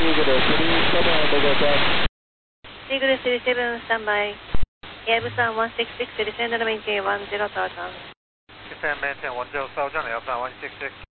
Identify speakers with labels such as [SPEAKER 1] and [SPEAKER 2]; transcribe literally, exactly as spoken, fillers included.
[SPEAKER 1] Eagle three seven and go back.
[SPEAKER 2] Eagle three seven standby. Airbusan one six six, descend and maintain one zero thousand.
[SPEAKER 3] Descend maintain one zero thousand, Airbusan one six six.